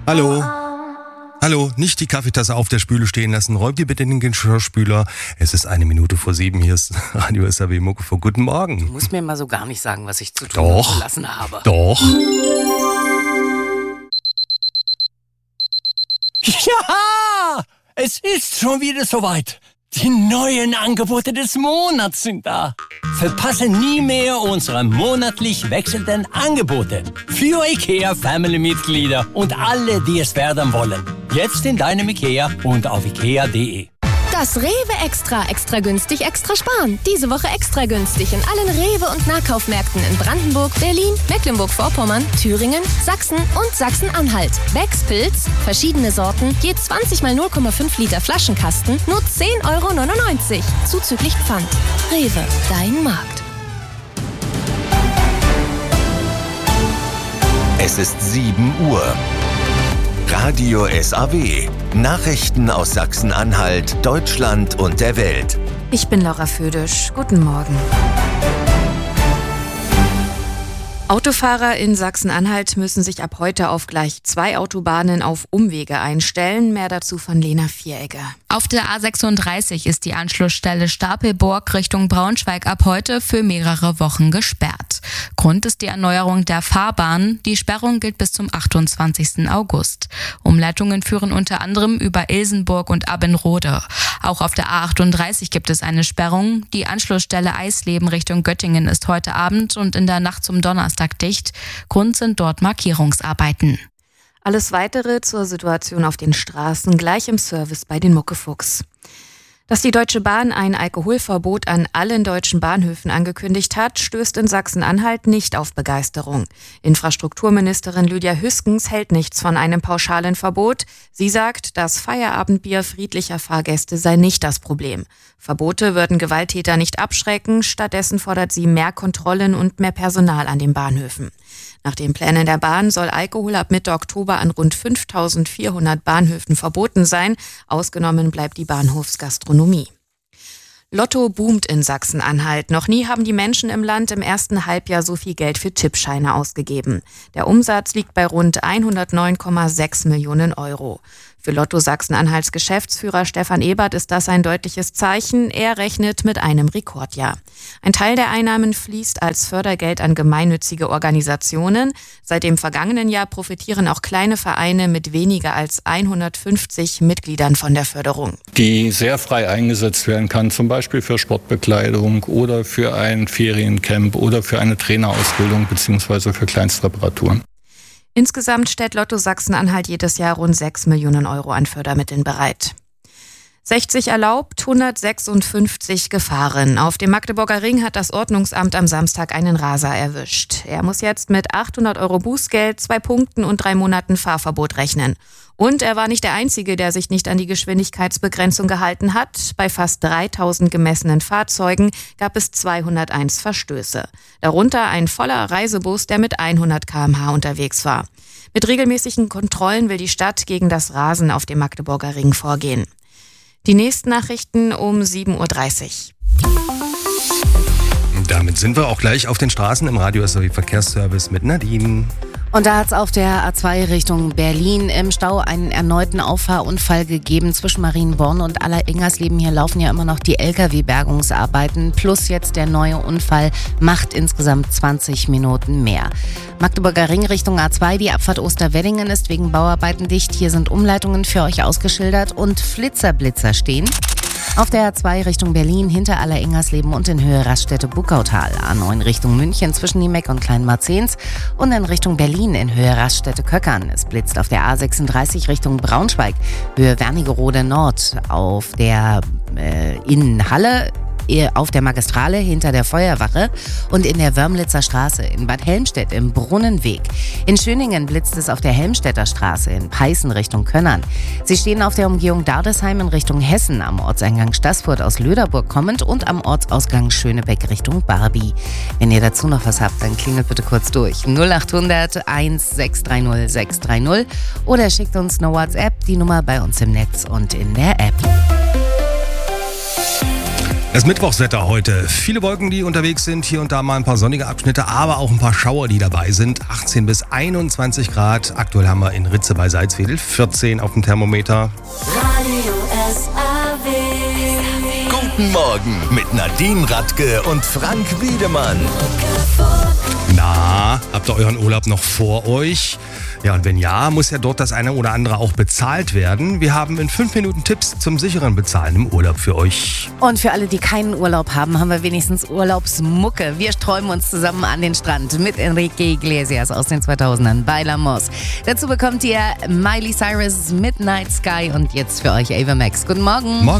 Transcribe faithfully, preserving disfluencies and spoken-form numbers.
Hallo. Hallo, nicht die Kaffeetasse auf der Spüle stehen lassen. Räumt die bitte in den Geschirrspüler. Es ist eine Minute vor sieben. Hier ist Radio S R W Muckefuck. Guten Morgen. Du musst mir mal so gar nicht sagen, was ich zu tun Doch. gelassen habe. Doch. Ja, es ist schon wieder soweit. Die neuen Angebote des Monats sind da. Verpasse nie mehr unsere monatlich wechselnden Angebote für IKEA Family-Mitglieder und alle, die es werden wollen. Jetzt in deinem IKEA und auf ikea punkt de. Das Rewe Extra, extra günstig, extra sparen. Diese Woche extra günstig in allen Rewe- und Nahkaufmärkten in Brandenburg, Berlin, Mecklenburg-Vorpommern, Thüringen, Sachsen und Sachsen-Anhalt. Becks Pilz, verschiedene Sorten, je zwanzig mal null Komma fünf Liter Flaschenkasten, nur zehn Euro neunundneunzig. Zuzüglich Pfand. Rewe, dein Markt. Es ist sieben Uhr. Radio S A W. Nachrichten aus Sachsen-Anhalt, Deutschland und der Welt. Ich bin Laura Födisch. Guten Morgen. Autofahrer in Sachsen-Anhalt müssen sich ab heute auf gleich zwei Autobahnen auf Umwege einstellen. Mehr dazu von Lena Vieregger. Auf der A sechsunddreißig ist die Anschlussstelle Stapelburg Richtung Braunschweig ab heute für mehrere Wochen gesperrt. Grund ist die Erneuerung der Fahrbahn. Die Sperrung gilt bis zum achtundzwanzigsten August. Umleitungen führen unter anderem über Ilsenburg und Abbenrode. Auch auf der A achtunddreißig gibt es eine Sperrung. Die Anschlussstelle Eisleben Richtung Göttingen ist heute Abend und in der Nacht zum Donnerstag dicht. Grund sind dort Markierungsarbeiten. Alles Weitere zur Situation auf den Straßen gleich im Service bei den Muckefucks. Dass die Deutsche Bahn ein Alkoholverbot an allen deutschen Bahnhöfen angekündigt hat, stößt in Sachsen-Anhalt nicht auf Begeisterung. Infrastrukturministerin Lydia Hüskens hält nichts von einem pauschalen Verbot. Sie sagt, das Feierabendbier friedlicher Fahrgäste sei nicht das Problem. Verbote würden Gewalttäter nicht abschrecken, stattdessen fordert sie mehr Kontrollen und mehr Personal an den Bahnhöfen. Nach den Plänen der Bahn soll Alkohol ab Mitte Oktober an rund fünftausendvierhundert Bahnhöfen verboten sein. Ausgenommen bleibt die Bahnhofsgastronomie. Lotto boomt in Sachsen-Anhalt. Noch nie haben die Menschen im Land im ersten Halbjahr so viel Geld für Tippscheine ausgegeben. Der Umsatz liegt bei rund hundertneun Komma sechs Millionen Euro. Für Lotto Sachsen-Anhalts Geschäftsführer Stefan Ebert ist das ein deutliches Zeichen. Er rechnet mit einem Rekordjahr. Ein Teil der Einnahmen fließt als Fördergeld an gemeinnützige Organisationen. Seit dem vergangenen Jahr profitieren auch kleine Vereine mit weniger als hundertfünfzig Mitgliedern von der Förderung. Die sehr frei eingesetzt werden kann, zum Beispiel für Sportbekleidung oder für ein Feriencamp oder für eine Trainerausbildung bzw. für Kleinstreparaturen. Insgesamt stellt Lotto Sachsen-Anhalt jedes Jahr rund sechs Millionen Euro an Fördermitteln bereit. sechzig erlaubt, hundertsechsundfünfzig gefahren. Auf dem Magdeburger Ring hat das Ordnungsamt am Samstag einen Raser erwischt. Er muss jetzt mit achthundert Euro Bußgeld, zwei Punkten und drei Monaten Fahrverbot rechnen. Und er war nicht der Einzige, der sich nicht an die Geschwindigkeitsbegrenzung gehalten hat. Bei fast dreitausend gemessenen Fahrzeugen gab es zweihunderteins Verstöße. Darunter ein voller Reisebus, der mit hundert Kilometer pro Stunde unterwegs war. Mit regelmäßigen Kontrollen will die Stadt gegen das Rasen auf dem Magdeburger Ring vorgehen. Die nächsten Nachrichten um sieben Uhr dreißig. Damit sind wir auch gleich auf den Straßen im Radio S R W Verkehrsservice mit Nadine. Und da hat es auf der A zwei Richtung Berlin im Stau einen erneuten Auffahrunfall gegeben zwischen Marienborn und Aller-Ingersleben. Hier laufen ja immer noch die L K W-Bergungsarbeiten. Plus jetzt der neue Unfall macht insgesamt zwanzig Minuten mehr. Magdeburger Ring Richtung A zwei, die Abfahrt Osterweddingen ist wegen Bauarbeiten dicht. Hier sind Umleitungen für euch ausgeschildert und Flitzerblitzer stehen. Auf der A zwei Richtung Berlin hinter Aller-Ingersleben und in Höhe Raststätte-Buckautal. A neun Richtung München zwischen Niemeck und Kleinmarzens und in Richtung Berlin in Höhe Raststätte-Köckern. Es blitzt auf der A sechsunddreißig Richtung Braunschweig, Höhe Wernigerode Nord. Auf der äh, Innenhalle auf der Magistrale hinter der Feuerwache und in der Wörmlitzer Straße in Bad Helmstedt im Brunnenweg. In Schöningen blitzt es auf der Helmstedter Straße in Peißen Richtung Könnern. Sie stehen auf der Umgehung Dardesheim in Richtung Hessen, am Ortseingang Staßfurt aus Löderburg kommend und am Ortsausgang Schönebeck Richtung Barbie. Wenn ihr dazu noch was habt, dann klingelt bitte kurz durch. null acht hundert eins sechs drei null sechs drei null oder schickt uns eine WhatsApp, die Nummer bei uns im Netz und in der App. Das Mittwochswetter heute. Viele Wolken, die unterwegs sind. Hier und da mal ein paar sonnige Abschnitte, aber auch ein paar Schauer, die dabei sind. achtzehn bis einundzwanzig Grad. Aktuell haben wir in Ritze bei Salzwedel vierzehn auf dem Thermometer. Radio S A W. Guten Morgen mit Nadine Radke und Frank Wiedemann. Na, habt ihr euren Urlaub noch vor euch? Ja, und wenn ja, muss ja dort das eine oder andere auch bezahlt werden. Wir haben in fünf Minuten Tipps zum sicheren Bezahlen im Urlaub für euch. Und für alle, die keinen Urlaub haben, haben wir wenigstens Urlaubsmucke. Wir träumen uns zusammen an den Strand mit Enrique Iglesias aus den zweitausendern bei Lamos. Dazu bekommt ihr Miley Cyrus Midnight Sky und jetzt für euch Ava Max. Guten Morgen. Morgen.